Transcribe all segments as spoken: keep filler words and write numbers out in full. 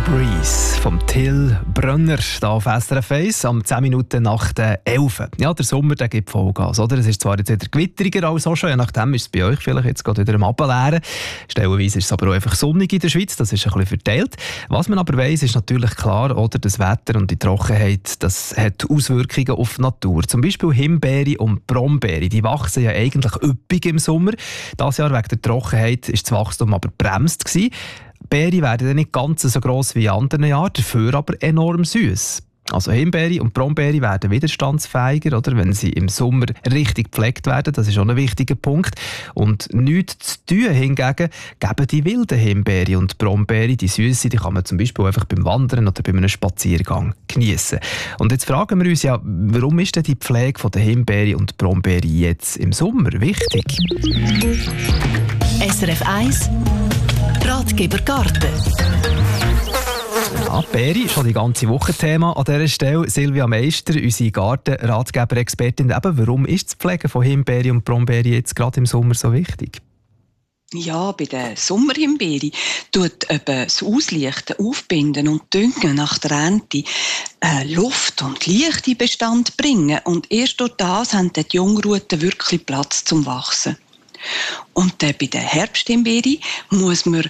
Breeze vom Till Brönner hier auf S R F eins am zehn Minuten nach der elf. Ja, der Sommer der gibt Vollgas, oder? Es ist zwar jetzt wieder gewitteriger als auch schon, je nachdem ist es bei euch vielleicht jetzt gerade wieder am Ableeren. Stellenweise ist es aber auch einfach sonnig in der Schweiz, das ist ein bisschen verteilt. Was man aber weiss, ist natürlich klar, oder, das Wetter und die Trockenheit, das hat Auswirkungen auf die Natur. Zum Beispiel Himbeere und Brombeere, die wachsen ja eigentlich üppig im Sommer. Dieses Jahr wegen der Trockenheit war das Wachstum aber bremst gewesen. Beeren werden dann nicht ganz so gross wie in anderen Jahren, dafür aber enorm süß. Also Himbeere und Brombeere werden widerstandsfähiger, oder, wenn sie im Sommer richtig gepflegt werden. Das ist auch ein wichtiger Punkt. Und nichts zu tun hingegen geben die wilden Himbeere und Brombeere, die süße, die kann man zum Beispiel einfach beim Wandern oder bei einem Spaziergang geniessen. Und jetzt fragen wir uns ja, warum ist denn die Pflege der Himbeere und Brombeere jetzt im Sommer wichtig? S R F eins Ratgeber Garten. Ja, Beere ist schon die ganze Woche Thema an dieser Stelle. Silvia Meister, unsere Garten-Ratgeber-Expertin. Eben, warum ist das Pflegen von Himbeere und Brombeere jetzt gerade im Sommer so wichtig? Ja, bei der Sommerhimbeere tut eben das Auslichten, Aufbinden und Düngen nach der Ernte äh, Luft und Licht in Bestand bringen. Und erst durch das haben die Jungruten wirklich Platz zum Wachsen. Und äh, bei der Herbsthimbeere muss man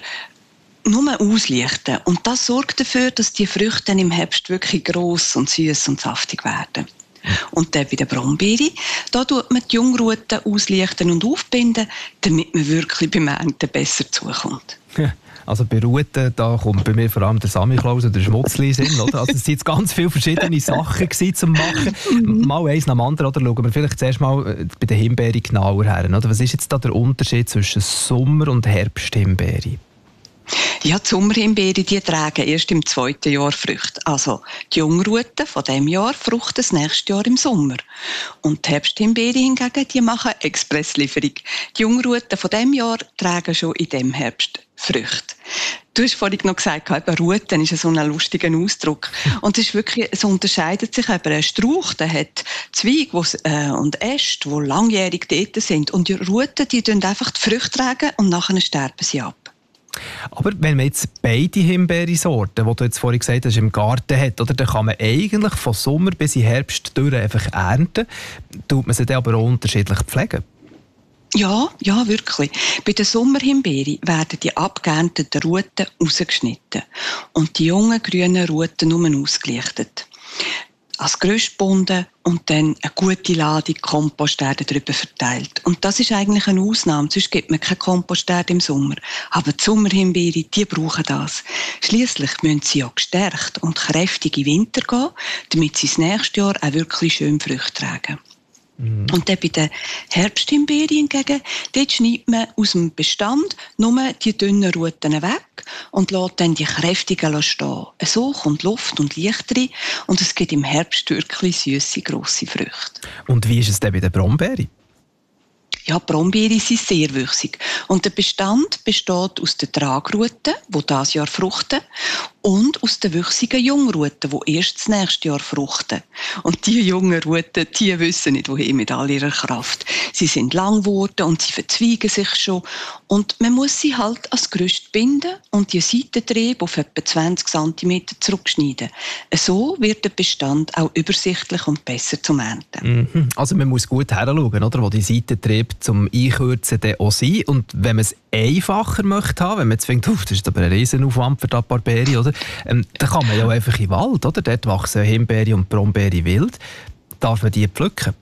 nur auslichten. Und das sorgt dafür, dass die Früchte im Herbst wirklich gross und süß und saftig werden. Und dann bei der Brombeere, da tut man die Jungruten auslichten und aufbinden, damit man wirklich beim Ernten besser zukommt. Also bei Ruten, da kommt bei mir vor allem der Samichlaus oder der Schmutzli Sinn, oder? Also es waren jetzt ganz viele verschiedene Sachen zum Machen. Mal eins nach dem anderen, oder? Schauen wir vielleicht zuerst mal bei den Himbeeren genauer her, oder? Was ist jetzt da der Unterschied zwischen Sommer- und Herbsthimbeere? Ja, die Sommerhimbeere, die tragen erst im zweiten Jahr Früchte. Also die Jungruten von diesem Jahr fruchten das nächste Jahr im Sommer. Und die Herbsthimbeere hingegen, die machen Expresslieferung. Die Jungruten von diesem Jahr tragen schon in diesem Herbst Früchte. Du hast vorhin noch gesagt, eben Ruten ist so ein lustiger Ausdruck. Und es ist wirklich, es unterscheidet sich eben. Ein Strauch, der hat Zweige äh, und Äste, die langjährig dort sind. Und die Ruten, die tragen einfach die Früchte tragen und nachher sterben sie ab. Aber wenn man jetzt beide Himbeersorten, die du jetzt vorhin gesagt hast, im Garten hat, oder, dann kann man eigentlich von Sommer bis in Herbst durch einfach ernten. Tut man sie dann aber auch unterschiedlich pflegen? Ja, ja, wirklich. Bei den Sommerhimbeeren werden die abgeernteten Ruten rausgeschnitten und die jungen grünen Ruten nur ausgelichtet. Als Gerüst gebunden und dann eine gute Ladung Komposterde darüber verteilt. Und das ist eigentlich eine Ausnahme, sonst gibt man keine Komposterde im Sommer. Aber die Sommerhimbeere, die brauchen das. Schliesslich müssen sie ja gestärkt und kräftig in den Winter gehen, damit sie das nächste Jahr auch wirklich schön Früchte tragen. Mhm. Und dann bei den Herbsthimbeeren hingegen, dort schneidet man aus dem Bestand nur die dünnen Ruten weg und lässt dann die kräftigen stehen. So kommt Luft und Licht rein und es gibt im Herbst wirklich süsse, grosse Früchte. Und wie ist es denn bei den Brombeeren? Ja, die Brombeeren sind sehr wüchsig. Und der Bestand besteht aus den Tragruten, die dieses Jahr fruchten, und aus den wüchsigen Jungruten, die erst das nächste Jahr fruchten. Und diese jungen Ruten, die wissen nicht, wohin mit all ihrer Kraft. Sie sind lang geworden und sie verzweigen sich schon. Und man muss sie halt als Gerüst binden und die Seitentriebe auf etwa zwanzig Zentimeter zurückschneiden. So wird der Bestand auch übersichtlich und besser zum Ernten. Mhm. Also man muss gut heranschauen, oder, wo die Seitentriebe zum Einkürzen dann auch sind. Und wenn man es einfacher möchte haben, wenn man jetzt denkt, das ist aber ein Riesenaufwand für die Beere, oder? Ähm, dann kann man ja auch einfach in den Wald, oder? Dort wachsen Himbeere und Brombeere wild. Darf man die pflücken?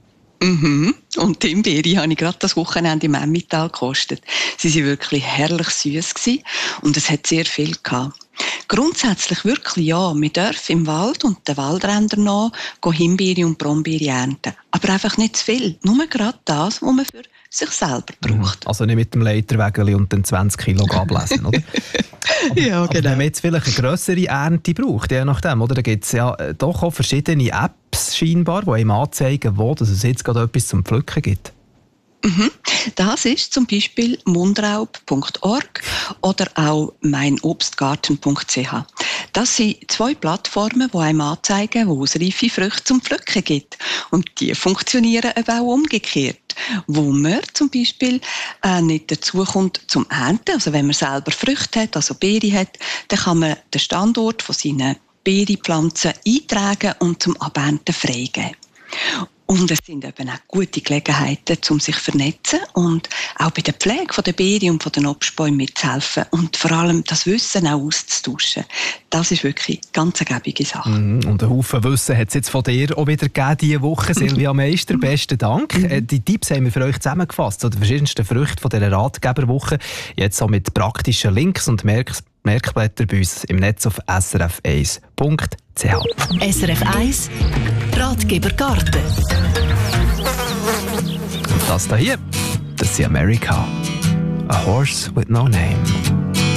Mhm. Und die Himbeere habe ich gerade das Wochenende im Emmental gekostet. Sie waren wirklich herrlich süß und es hat sehr viel gehabt. Grundsätzlich wirklich ja, wir dürfen im Wald und den Waldrändern nach Himbeere und Brombeere ernten. Aber einfach nicht zu viel. Nur gerade das, was man für sich selber braucht. Also nicht mit dem Leiterwägeli und den zwanzig Kilo ablesen, oder? Aber, ja, aber genau. wenn man jetzt vielleicht eine grössere Ernte braucht, je nachdem, oder? Da gibt es ja doch auch verschiedene Apps scheinbar, die einem anzeigen, wo dass es jetzt gerade etwas zum Pflücken gibt. Mhm. Das ist zum Beispiel mundraub punkt org oder auch mein obstgarten punkt c h. Das sind zwei Plattformen, die einem anzeigen, wo es reife Früchte zum Pflücken gibt. Und die funktionieren eben auch umgekehrt. Orte, wo man zum Beispiel äh, nicht dazukommt zum Ernten. Also wenn man selber Früchte hat, also Beeren hat, dann kann man den Standort von seinen Beerenpflanzen eintragen und zum Abernten freigeben. Und es sind eben auch gute Gelegenheiten, um sich zu vernetzen und auch bei der Pflege der Beeren und von den Obstbäumen mitzuhelfen und vor allem das Wissen auch auszutauschen. Das ist wirklich eine ganz ergiebige Sache. Mm, und einen Haufen Wissen hat es jetzt von dir auch wieder gegeben diese Woche. Silvia Meister, besten Dank. Mhm. Die Tipps haben wir für euch zusammengefasst zu den verschiedensten Früchten von dieser Ratgeberwoche. Jetzt auch mit praktischen Links und Merk- Merkblättern bei uns im Netz auf s r f eins punkt c h. S R F eins Ratgeber Garten. Und das hier, das ist America. A Horse with No Name.